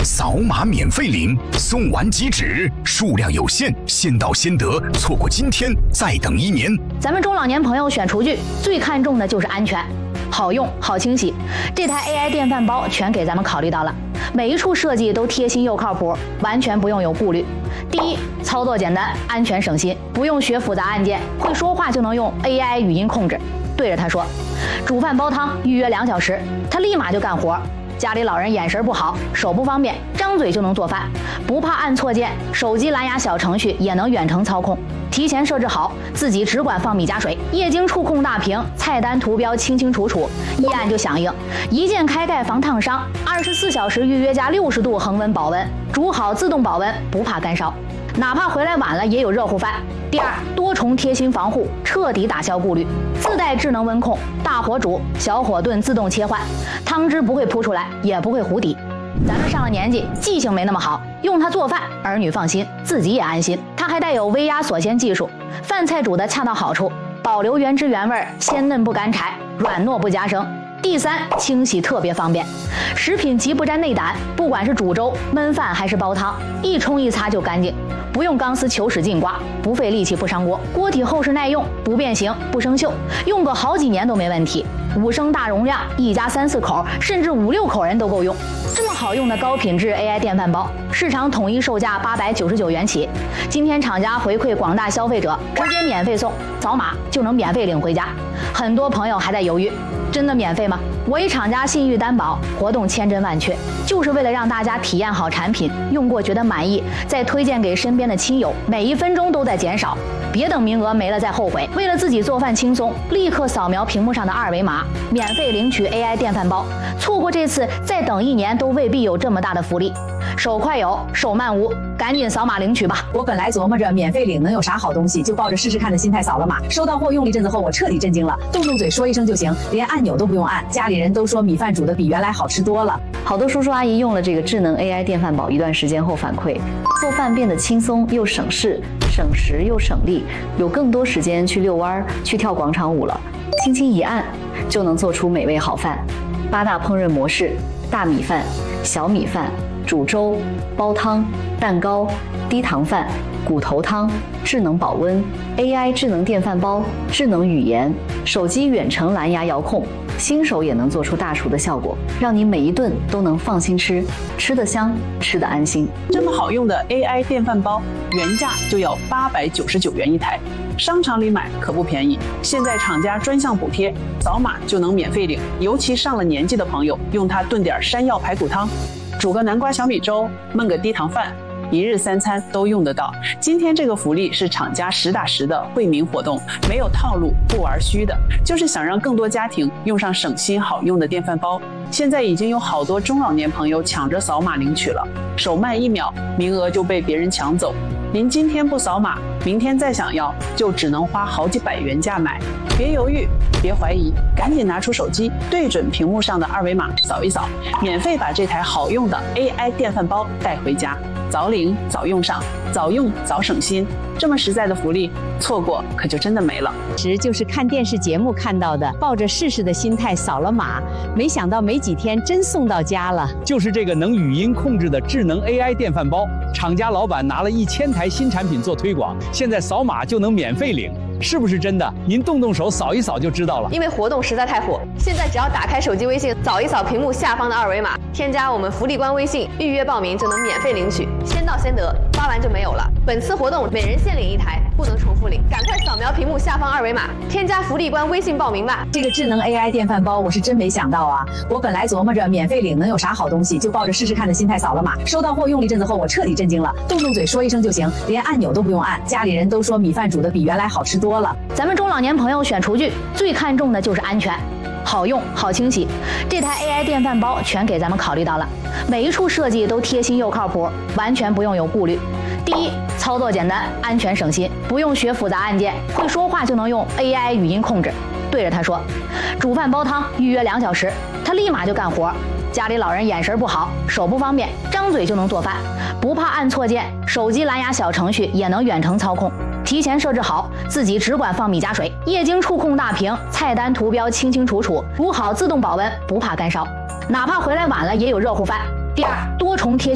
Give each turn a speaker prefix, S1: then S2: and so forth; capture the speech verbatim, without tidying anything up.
S1: 扫码免费领，送完即止，数量有限，先到先得，错过今天再等一年。
S2: 咱们中老年朋友选厨具最看重的就是安全，好用好清洗。这台 A I 电饭煲全给咱们考虑到了，每一处设计都贴心又靠谱，完全不用有顾虑。第一，操作简单，安全省心，不用学复杂按键，会说话就能用 A I 语音控制，对着它说，煮饭煲汤预约两小时，它立马就干活。家里老人眼神不好，手不方便，张嘴就能做饭，不怕按错键，手机蓝牙小程序也能远程操控，提前设置好，自己只管放米加水，液晶触控大屏，菜单图标清清楚楚，一按就响应，一键开盖防烫伤，二十四小时预约加六十度恒温保温，煮好自动保温，不怕干烧，哪怕回来晚了也有热乎饭。第二，多重贴心防护，彻底打消顾虑，自带智能温控，大火煮，小火炖自动切换，汤汁不会扑出来，也不会糊底。咱们上了年纪，记性没那么好，用它做饭，儿女放心，自己也安心。它还带有微压锁鲜技术，饭菜煮得恰到好处，保留原汁原味，鲜嫩不干柴，软糯不夹生。第三，清洗特别方便，食品极不沾内胆，不管是煮粥、焖饭还是煲汤，一冲一擦就干净，不用钢丝球使劲刮，不费力气不伤锅，锅体厚实耐用，不变形不生锈，用个好几年都没问题。五升大容量，一家三四口甚至五六口人都够用。这么好用的高品质 A I 电饭煲，市场统一售价八百九十九元起。今天厂家回馈广大消费者，直接免费送，扫码就能免费领回家。很多朋友还在犹豫，真的免费吗？我以厂家信誉担保，活动千真万确，就是为了让大家体验好产品，用过觉得满意，再推荐给身边的亲友，每一分钟都在减少，别等名额没了再后悔。为了自己做饭轻松，立刻扫描屏幕上的二维码，免费领取 A I 电饭煲。错过这次，再等一年都未必有这么大的福利。手快有，手慢无，赶紧扫码领取吧！
S3: 我本来琢磨着免费领能有啥好东西，就抱着试试看的心态扫了码。收到货用了一阵子后，我彻底震惊了，动动嘴说一声就行，连按钮都不用按。家里人都说米饭煮的比原来好吃多了。
S4: 好多叔叔阿姨用了这个智能 A I 电饭煲一段时间后反馈，做饭变得轻松又省事，省时又省力，有更多时间去遛弯、去跳广场舞了。轻轻一按，就能做出美味好饭。八大烹饪模式：大米饭、小米饭、煮粥、煲汤、蛋糕、低糖饭、骨头汤、智能保温、A I 智能电饭煲、智能语言、手机远程蓝牙遥控，新手也能做出大厨的效果，让你每一顿都能放心吃，吃得香，吃得安心。
S5: 这么好用的 A I 电饭煲，原价就要八百九十九元一台，商场里买可不便宜。现在厂家专项补贴，扫码就能免费领。尤其上了年纪的朋友，用它炖点山药排骨汤，煮个南瓜小米粥，焖个低糖饭，一日三餐都用得到。今天这个福利是厂家实打实的惠民活动，没有套路，不玩虚的，就是想让更多家庭用上省心好用的电饭煲。现在已经有好多中老年朋友抢着扫码领取了，手慢一秒，名额就被别人抢走。您今天不扫码，明天再想要，就只能花好几百元价买。别犹豫，别怀疑，赶紧拿出手机，对准屏幕上的二维码扫一扫，免费把这台好用的 A I 电饭煲带回家。早领早用上，早用早省心，这么实在的福利，错过可就真的没了。
S6: 时就是看电视节目看到的，抱着试试的心态扫了码，没想到没几天真送到家了。
S7: 就是这个能语音控制的智能 A I 电饭煲，厂家老板拿了一千台新产品做推广，现在扫码就能免费领。是不是真的？您动动手扫一扫就知道了。
S8: 因为活动实在太火，现在只要打开手机微信，扫一扫屏幕下方的二维码，添加我们福利官微信，预约报名就能免费领取，先到先得，发完就没有了。本次活动每人限领一台，不能重复领，赶快扫描屏幕下方二维码，添加福利官微信报名吧。
S3: 这个智能 A I 电饭煲我是真没想到啊！我本来琢磨着免费领能有啥好东西，就抱着试试看的心态扫了码。收到货用了一阵子后，我彻底震惊了，动动嘴说一声就行，连按钮都不用按。家里人都说米饭煮的比原来好吃多了。
S2: 咱们中老年朋友选厨具最看重的就是安全，好用好清洗。这台 A I 电饭煲全给咱们考虑到了，每一处设计都贴心又靠谱，完全不用有顾虑。第一，操作简单，安全省心，不用学复杂按键，会说话就能用 A I 语音控制，对着它说，煮饭煲汤预约两小时，它立马就干活。家里老人眼神不好，手不方便，张嘴就能做饭，不怕按错键，手机蓝牙小程序也能远程操控，提前设置好，自己只管放米加水，液晶触控大屏，菜单图标清清楚楚，煮好自动保温，不怕干烧，哪怕回来晚了也有热乎饭。第二，多重贴